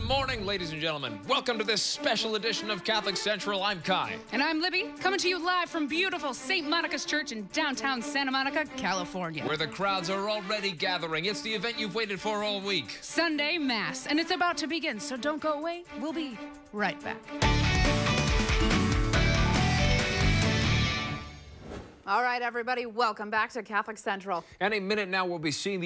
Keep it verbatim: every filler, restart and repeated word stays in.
morning, ladies and gentlemen. Welcome to this special edition of Catholic Central. I'm Kai. And I'm Libby, coming to you live from beautiful Saint Monica's Church in downtown Santa Monica, California. Where the crowds are already gathering. It's the event you've waited for all week. Sunday Mass, and it's about to begin, so don't go away. We'll be right back. All right, everybody, welcome back to Catholic Central. Any minute now, we'll be seeing the